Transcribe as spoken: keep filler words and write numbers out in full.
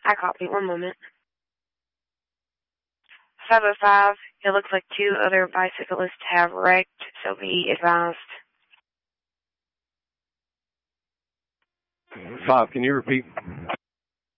I copy. One moment. five oh five, it looks like two other bicyclists have wrecked, so be advised. Five, can you repeat?